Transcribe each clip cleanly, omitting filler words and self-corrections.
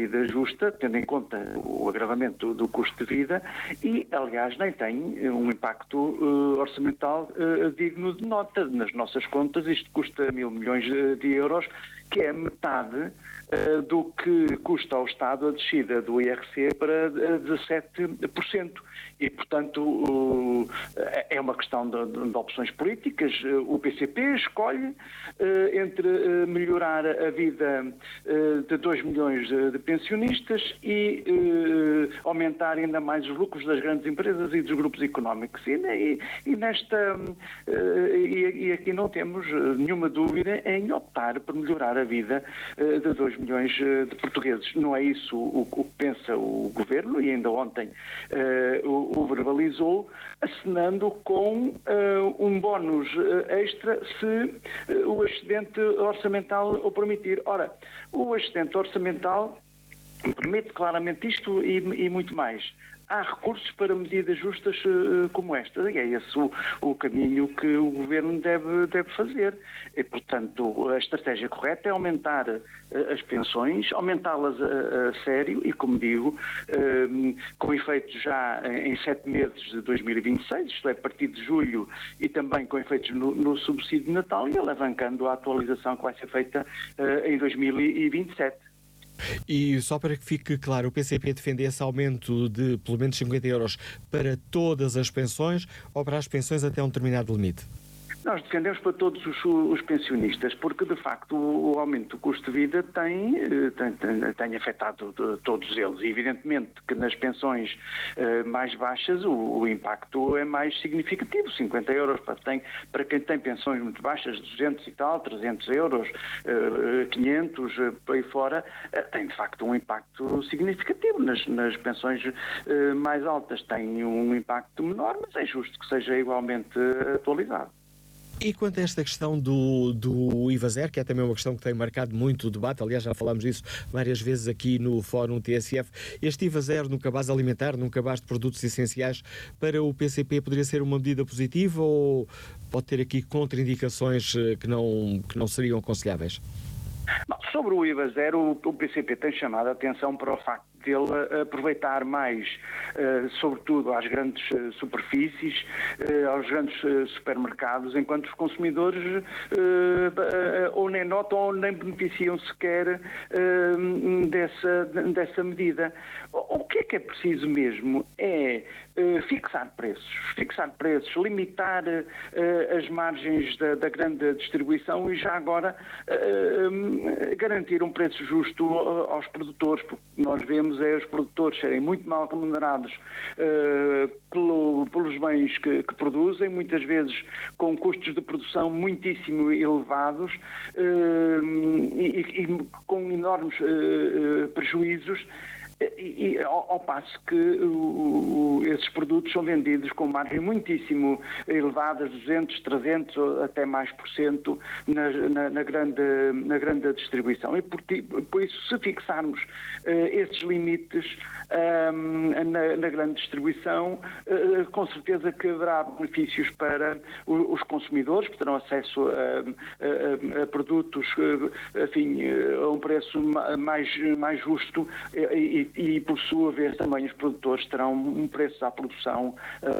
vida justa, tendo em conta o agravamento do custo de vida e, aliás, nem tem um impacto orçamental digno de nota. Nas nossas contas isto custa 1.000 milhões de euros, que é metade do que custa ao Estado a descida do IRC para 17%. E, portanto, é uma questão de opções políticas. O PCP escolhe entre melhorar a vida de 2 milhões de pensionistas e aumentar ainda mais os lucros das grandes empresas e dos grupos económicos. E aqui não temos nenhuma dúvida em optar por melhorar a vida de 2 milhões de portugueses. Não é isso o que pensa o Governo, e ainda ontem o verbalizou, assinando com um bónus extra se o excedente orçamental o permitir. Ora, o excedente orçamental permite claramente isto e muito mais. Há recursos para medidas justas como esta, e é esse o caminho que o Governo deve fazer. E, portanto, a estratégia correta é aumentar as pensões, aumentá-las a sério e, como digo, com efeitos já em 7 meses de 2026, isto é, a partir de julho, e também com efeitos no subsídio de Natal, e alavancando a atualização que vai ser feita em 2027. E só para que fique claro, o PCP defende esse aumento de pelo menos 50 euros para todas as pensões ou para as pensões até um determinado limite? Nós defendemos para todos os pensionistas, porque de facto o aumento do custo de vida tem afetado todos eles. E evidentemente que nas pensões mais baixas o impacto é mais significativo. 50 euros para quem tem pensões muito baixas, 200 e tal, 300 euros, 500, por aí fora, tem de facto um impacto significativo. Nas pensões mais altas tem um impacto menor, mas é justo que seja igualmente atualizado. E quanto a esta questão do IVA zero, que é também uma questão que tem marcado muito o debate, aliás já falámos disso várias vezes aqui no Fórum TSF, este IVA zero no cabaz alimentar, num cabaz de produtos essenciais, para o PCP poderia ser uma medida positiva ou pode ter aqui contraindicações que não seriam aconselháveis? Sobre o IVA zero, o PCP tem chamado a atenção para o facto de ele aproveitar mais, sobretudo às grandes superfícies, aos grandes supermercados, enquanto os consumidores ou nem notam ou nem beneficiam sequer dessa medida. O que é preciso mesmo é fixar preços, limitar as margens da grande distribuição e já agora garantir um preço justo aos produtores, porque nós vemos os produtores serem muito mal remunerados pelos bens que produzem, muitas vezes com custos de produção muitíssimo elevados e com enormes prejuízos. E ao passo que esses produtos são vendidos com margens muitíssimo elevadas, 200, 300 até mais por cento na grande distribuição. E por isso, se fixarmos esses limites na grande distribuição, com certeza que haverá benefícios para os consumidores, que terão acesso a produtos, enfim, a um preço mais justo e por sua vez também os produtores terão um preço à produção,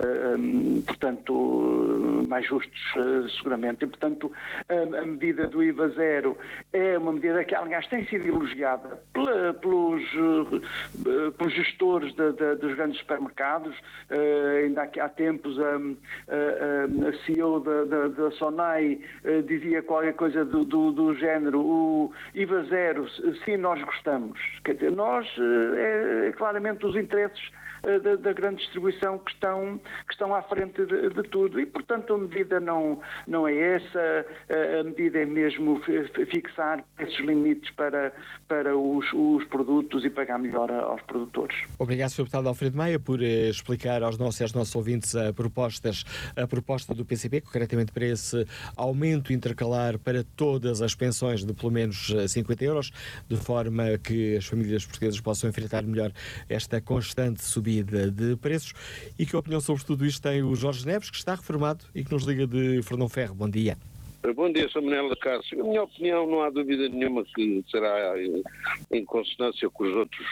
portanto, mais justos seguramente. E, portanto, a medida do IVA zero é uma medida que, aliás, tem sido elogiada pelos gestores dos grandes supermercados. Ainda há tempos a CEO da Sonai dizia qualquer coisa do género: o IVA zero, sim, nós gostamos. Quer dizer, nós claramente os interesses da grande distribuição que estão à frente de tudo e, portanto, a medida não é essa, a medida é mesmo fixar esses limites para os produtos e pagar melhor aos produtores. Obrigado, Sr. Deputado Alfredo Maia, por explicar aos nossos e aos nossos ouvintes a proposta do PCP, concretamente para esse aumento intercalar para todas as pensões de pelo menos 50 euros, de forma que as famílias portuguesas possam enfrentar melhor esta constante subida de preços. E que opinião sobre tudo isto tem o Jorge Neves, que está reformado e que nos liga de Fernão Ferro. Bom dia. Bom dia, sou Manela Cássio. A minha opinião, não há dúvida nenhuma que será em consonância com os outros,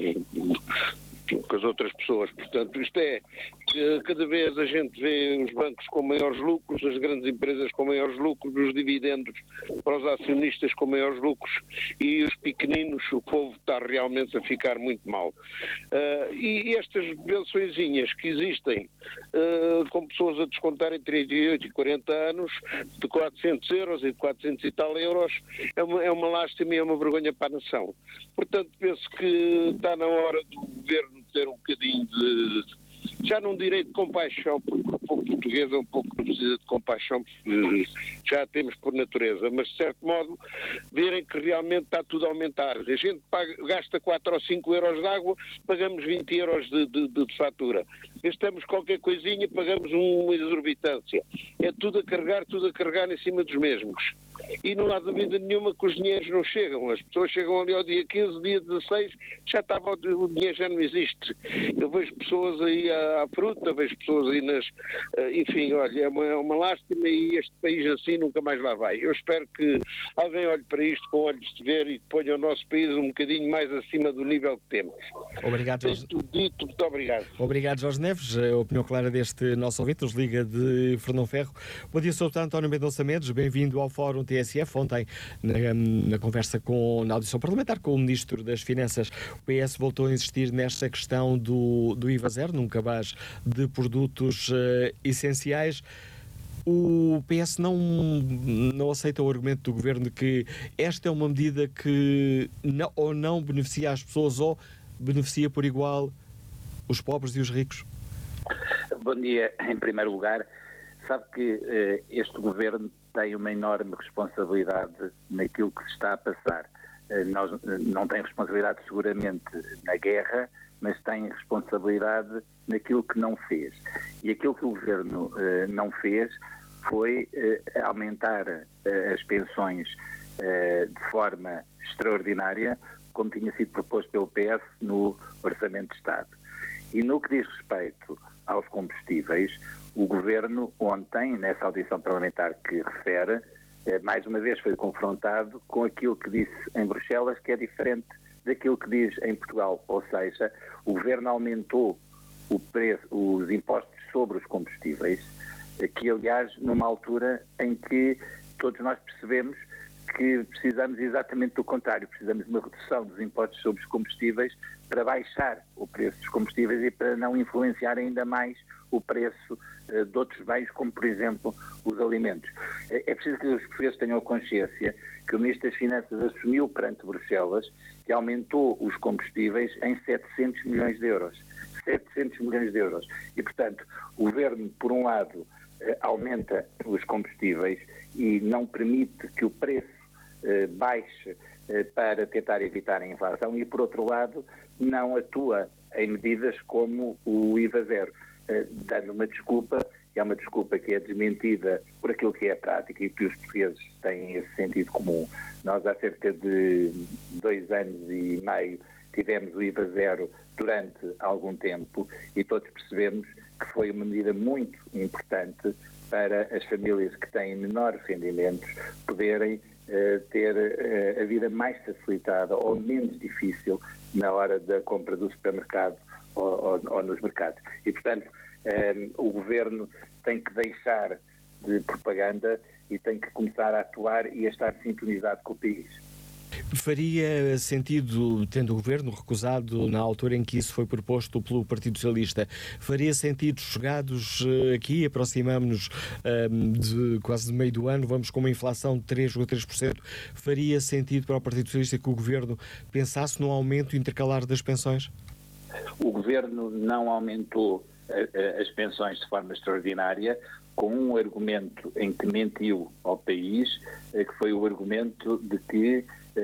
com as outras pessoas. Portanto, isto é, cada vez a gente vê os bancos com maiores lucros, as grandes empresas com maiores lucros, os dividendos para os acionistas com maiores lucros e os pequeninos, o povo está realmente a ficar muito mal. E estas bençõezinhas que existem, com pessoas a descontarem 38 e 40 anos, de 400 euros e de 400 e tal euros, é uma lástima e é uma vergonha para a nação. Portanto, penso que está na hora do governo ter um bocadinho de, já não direi de compaixão, porque o povo português é um pouco que precisa de compaixão, porque já a temos por natureza, mas de certo modo verem que realmente está tudo a aumentar. A gente gasta 4 ou 5 euros de água, pagamos 20 euros de fatura. Gastamos qualquer coisinha, pagamos uma exorbitância. É tudo a carregar em cima dos mesmos. E não há dúvida nenhuma que os dinheiros não chegam. As pessoas chegam ali ao dia 15, dia 16, já estava, o dinheiro já não existe. Eu vejo pessoas aí à fruta, vejo pessoas aí nas... Enfim, olha, é uma lástima e este país assim nunca mais lá vai. Eu espero que alguém olhe para isto com olhos de ver e ponha o nosso país um bocadinho mais acima do nível que temos. Obrigado, Jorge. Tudo dito, muito obrigado. Obrigado, Jorge Neves. A opinião clara deste nosso ouvinte, nos liga de Fernão Ferro. Bom dia, Sr. António Mendonça Mendes. Bem-vindo ao Fórum TSF. Ontem, na conversa na audição parlamentar com o Ministro das Finanças, o PS voltou a insistir nesta questão do IVA zero, num cabaz de produtos essenciais. O PS não aceita o argumento do Governo de que esta é uma medida que não beneficia as pessoas ou beneficia por igual os pobres e os ricos. Bom dia. Em primeiro lugar, sabe que este Governo tem uma enorme responsabilidade naquilo que se está a passar. Não tem responsabilidade seguramente na guerra, mas tem responsabilidade naquilo que não fez. E aquilo que o Governo não fez foi aumentar as pensões de forma extraordinária, como tinha sido proposto pelo PS no Orçamento de Estado. E no que diz respeito aos combustíveis, o Governo ontem, nessa audição parlamentar que refere, mais uma vez foi confrontado com aquilo que disse em Bruxelas, que é diferente daquilo que diz em Portugal. Ou seja, o Governo aumentou o preço, os impostos sobre os combustíveis, que aliás numa altura em que todos nós percebemos que precisamos exatamente do contrário, precisamos de uma redução dos impostos sobre os combustíveis para baixar o preço dos combustíveis e para não influenciar ainda mais o preço de outros bens, como por exemplo os alimentos. É preciso que os portugueses tenham a consciência que o Ministro das Finanças assumiu perante Bruxelas que aumentou os combustíveis em 700 milhões de euros. 700 milhões de euros. E, portanto, o Governo, por um lado, aumenta os combustíveis e não permite que o preço baixe para tentar evitar a inflação e, por outro lado, não atua em medidas como o IVA zero, dando uma desculpa, que é uma desculpa que é desmentida por aquilo que é a prática e que os portugueses têm esse sentido comum. Nós, há cerca de 2 anos e meio, tivemos o IVA zero durante algum tempo e todos percebemos que foi uma medida muito importante para as famílias que têm menores rendimentos poderem ter a vida mais facilitada ou menos difícil na hora da compra do supermercado ou nos mercados. E, portanto, o Governo tem que deixar de propaganda e tem que começar a atuar e a estar sintonizado com o país. Faria sentido, tendo o Governo recusado na altura em que isso foi proposto pelo Partido Socialista, faria sentido, chegados aqui, aproximamos-nos de quase meio do ano, vamos com uma inflação de 3,3%, faria sentido para o Partido Socialista que o Governo pensasse num aumento intercalar das pensões? O Governo não aumentou as pensões de forma extraordinária, com um argumento em que mentiu ao país, que foi o argumento de que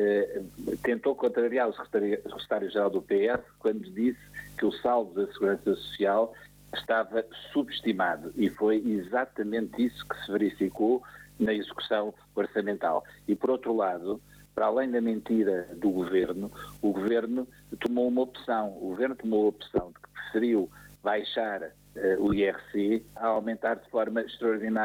tentou contrariar o secretário-geral do PS quando disse que o saldo da Segurança Social estava subestimado, e foi exatamente isso que se verificou na execução orçamental. E, por outro lado, para além da mentira do Governo, o Governo tomou uma opção. O Governo tomou a opção de que preferiu baixar o IRC a aumentar de forma extraordinária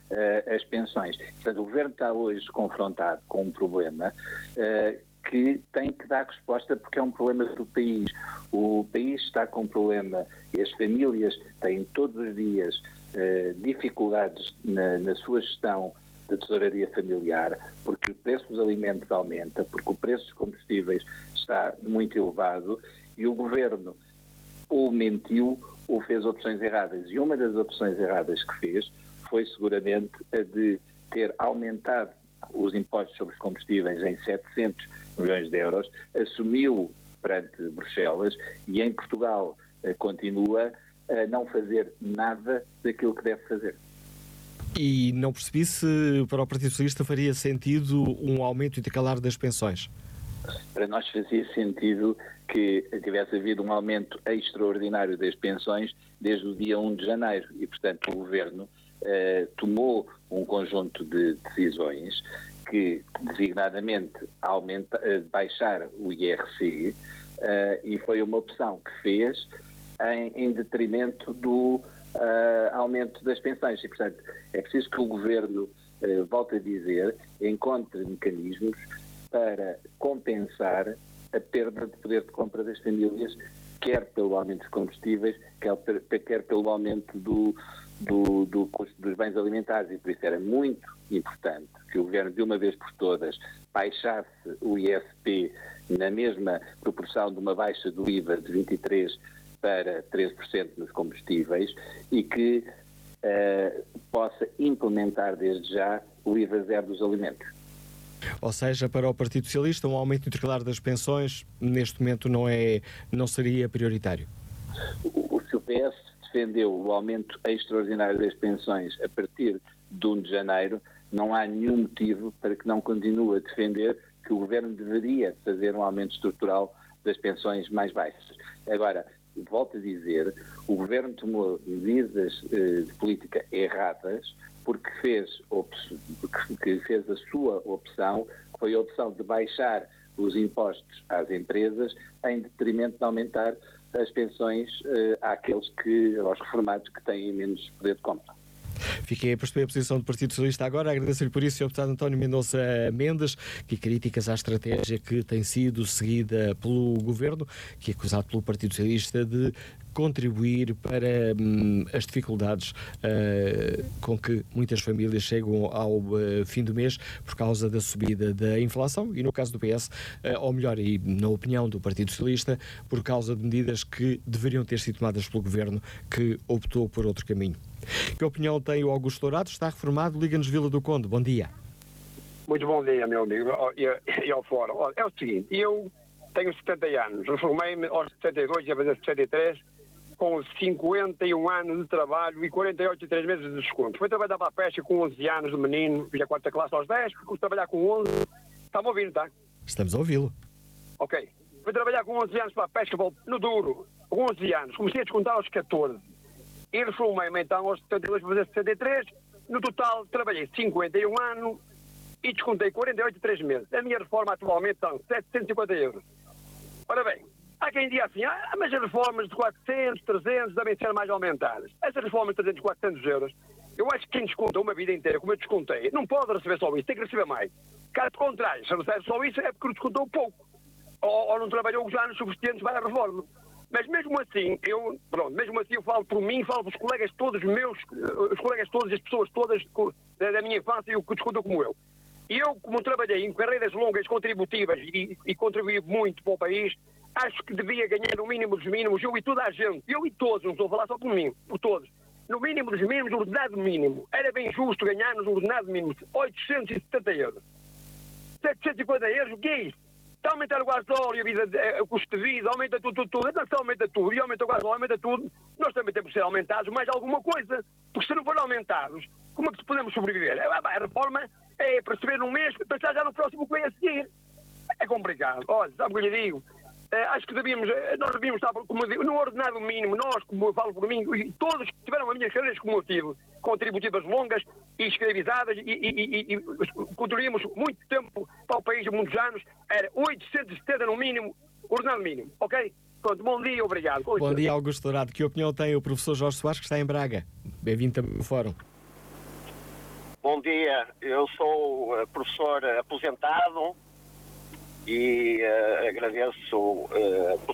as pensões. Portanto, o Governo está hoje confrontado com um problema que tem que dar resposta, porque é um problema do país. O país está com um problema e as famílias têm todos os dias dificuldades na sua gestão da tesouraria familiar, porque o preço dos alimentos aumenta, porque o preço dos combustíveis está muito elevado e o Governo ou mentiu ou fez opções erradas. E uma das opções erradas que fez foi seguramente a de ter aumentado os impostos sobre os combustíveis em 700 milhões de euros, assumiu perante Bruxelas e em Portugal continua a não fazer nada daquilo que deve fazer. E não percebi se para o Partido Socialista faria sentido um aumento intercalar das pensões. Para nós fazia sentido que tivesse havido um aumento extraordinário das pensões desde o dia 1 de janeiro e, portanto, o Governo tomou um conjunto de decisões que, designadamente, baixar o IRC e foi uma opção que fez em detrimento do aumento das pensões. E, portanto, é preciso que o Governo, volte a dizer, encontre mecanismos para compensar a perda de poder de compra das famílias, quer pelo aumento dos combustíveis, quer pelo aumento do custo dos bens alimentares. E por isso era muito importante que o Governo, de uma vez por todas, baixasse o ISP na mesma proporção de uma baixa do IVA de 23% para 13% nos combustíveis e que possa implementar desde já o IVA zero dos alimentos. Ou seja, para o Partido Socialista, um aumento intercalar das pensões neste momento não seria prioritário? O PS defendeu o aumento extraordinário das pensões a partir de 1 de janeiro, não há nenhum motivo para que não continue a defender que o Governo deveria fazer um aumento estrutural das pensões mais baixas. Agora, volto a dizer, o Governo tomou medidas de política erradas porque fez a sua opção, que foi a opção de baixar os impostos às empresas em detrimento de aumentar as pensões aos reformados que têm menos poder de compra. Fiquei a perceber a posição do Partido Socialista agora. Agradeço-lhe por isso, Sr. Deputado António Mendonça Mendes, que críticas à estratégia que tem sido seguida pelo Governo, que é acusado pelo Partido Socialista de contribuir para as dificuldades com que muitas famílias chegam ao fim do mês por causa da subida da inflação e, no caso do PS, ou melhor, e na opinião do Partido Socialista, por causa de medidas que deveriam ter sido tomadas pelo Governo, que optou por outro caminho. Que opinião tem o Augusto Dourado? Está reformado, Liga-nos Vila do Conde. Bom dia. Muito bom dia, meu amigo, e ao fórum. É o seguinte, eu tenho 70 anos, reformei-me aos 72 e a fazer 73, com 51 anos de trabalho e 48 e 3 meses de desconto. Fui trabalhar para a pesca com 11 anos de menino, fiz a 4ª classe aos 10, fui trabalhar com 11. Está-me ouvindo, está? Estamos a ouvi-lo. Ok. Fui trabalhar com 11 anos para a pesca no duro, com 11 anos. Comecei a descontar aos 14. E reformei-me então aos 72 para fazer 63. No total, trabalhei 51 anos e descontei 48 e 3 meses. A minha reforma atualmente são 750 euros. Ora bem, há quem diga assim, mas as reformas de 400, 300 devem ser mais aumentadas. Essas reformas de 300, 400 euros, eu acho que quem desconta uma vida inteira, como eu descontei, não pode receber só isso, tem que receber mais. Caso contrário, se recebe só isso é porque descontou pouco. Ou não trabalhou os anos suficientes para a reforma. Mas mesmo assim, eu falo por mim, falo pelos colegas todos meus, os colegas todos, as pessoas todas da minha infância e o que descontam como eu. E eu, como trabalhei em carreiras longas contributivas e contribuí muito para o país, acho que devia ganhar o mínimo dos mínimos, eu e toda a gente, eu e todos, não estou a falar só por mim, por todos. No mínimo dos mínimos, o ordenado mínimo. Era bem justo ganharmos o ordenado mínimo de 870 euros. 750 euros, o que é isso? Está a aumentar o gasóleo, o custo de vida, aumenta tudo. Não só aumenta tudo, e aumenta o gasóleo, aumenta tudo. Nós também temos que ser aumentados mais alguma coisa. Porque se não forem aumentados, como é que podemos sobreviver? A reforma é perceber num mês e pensar já no próximo que vem a seguir. É complicado. Olha, sabe o que eu lhe digo? Acho que nós devíamos estar, como eu digo, no ordenado mínimo, nós, como eu falo por mim, e todos que tiveram as minhas carreiras como eu tive, contributivas longas e escravizadas, e contribuímos muito tempo para o país, muitos anos, era 870 no mínimo, ordenado mínimo, ok? Pronto, bom dia, obrigado. Bom dia, Augusto Dourado. Que opinião tem o professor Jorge Soares, que está em Braga? Bem-vindo também ao Fórum. dia. Eu sou professor aposentado e agradeço a